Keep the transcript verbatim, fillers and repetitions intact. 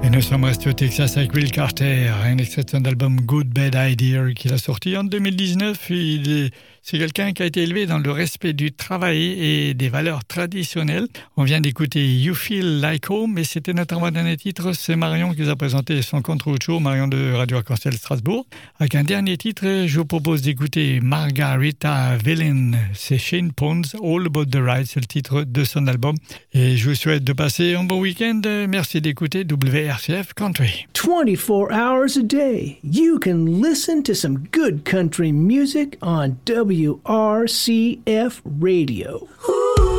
Et nous sommes restés au Texas avec Will Carter, un extrait de son album Good Bad Idea qu'il a sorti en deux mille dix-neuf. Il est, c'est quelqu'un qui a été élevé dans le respect du travail et des valeurs traditionnelles. On vient d'écouter You Feel Like Home, et c'était notre avant-dernier titre. C'est Marion qui nous a présenté son contrôle show, Marion de Radio Arc-en-Ciel Strasbourg. Avec un dernier titre, je vous propose d'écouter Margarita Villain. C'est Shane Pons, All About the Ride, c'est le titre de son album. Et je vous souhaite de passer un bon week-end. Merci d'écouter W R C F Country. twenty-four hours a day, you can listen to some good country music on W R C F Radio.